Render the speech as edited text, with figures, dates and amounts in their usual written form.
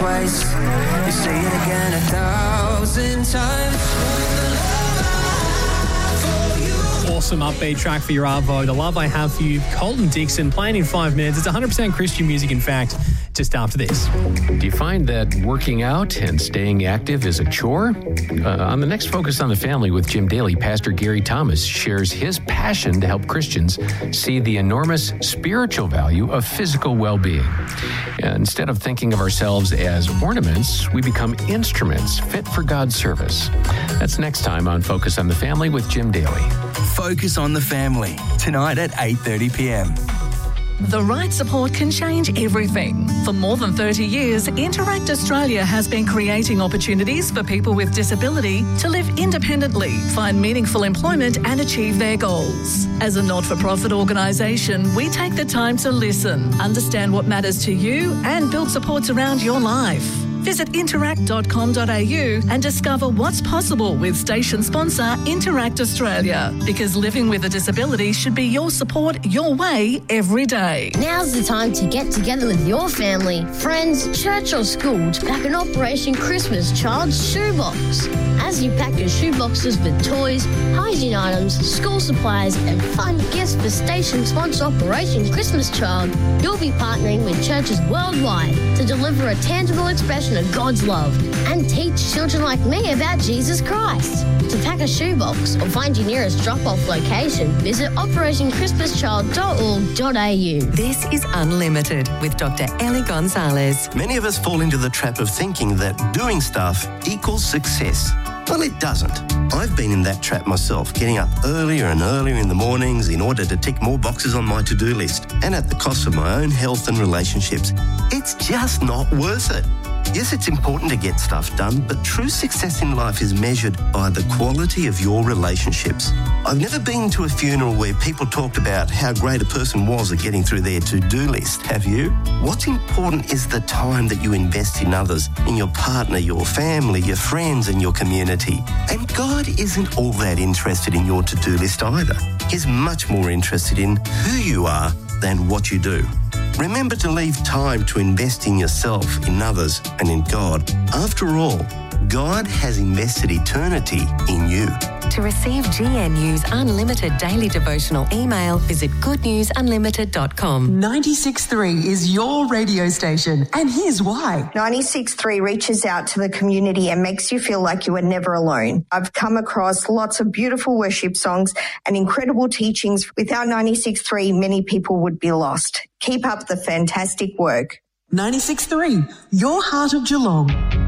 twice. You say it again 1,000 times. Awesome upbeat track for your Arvo. The Love I Have For You, Colton Dixon, playing in 5 minutes. It's 100% Christian music, in fact, just after this. Do you find that working out and staying active is a chore? On the next Focus on the Family with Jim Daly, Pastor Gary Thomas shares his passion to help Christians see the enormous spiritual value of physical well-being. Instead of thinking of ourselves as ornaments, we become instruments fit for God's service. That's next time on Focus on the Family with Jim Daly. Focus on the Family, tonight at 8:30 p.m. The right support can change everything. For more than 30 years, Interact Australia has been creating opportunities for people with disability to live independently, find meaningful employment and achieve their goals. As a not-for-profit organisation, we take the time to listen, understand what matters to you and build supports around your life. Visit interact.com.au and discover what's possible with station sponsor Interact Australia. Because living with a disability should be your support, your way, every day. Now's the time to get together with your family, friends, church or school to pack an Operation Christmas Child's shoebox. As you pack your shoeboxes with toys, hygiene items, school supplies and fun gifts for station sponsor Operation Christmas Child, you'll be partnering with churches worldwide to deliver a tangible expression of God's love and teach children like me about Jesus Christ. To pack a shoebox or find your nearest drop-off location, visit operationchristmaschchild.org.au. This is Unlimited with Dr. Ellie Gonzalez. Many of us fall into the trap of thinking that doing stuff equals success. Well, it doesn't. I've been in that trap myself, getting up earlier and earlier in the mornings in order to tick more boxes on my to-do list, and at the cost of my own health and relationships. It's just not worth it. Yes, it's important to get stuff done, but true success in life is measured by the quality of your relationships. I've never been to a funeral where people talked about how great a person was at getting through their to-do list. Have you? What's important is the time that you invest in others, in your partner, your family, your friends and your community. And God isn't all that interested in your to-do list either. He's much more interested in who you are than what you do. Remember to leave time to invest in yourself, in others, and in God. After all, God has invested eternity in you. To receive GNU's Unlimited Daily Devotional email, visit goodnewsunlimited.com. 96.3 is your radio station, and here's why. 96.3 reaches out to the community and makes you feel like you are never alone. I've come across lots of beautiful worship songs and incredible teachings. Without 96.3, many people would be lost. Keep up the fantastic work. 96.3, your heart of Geelong.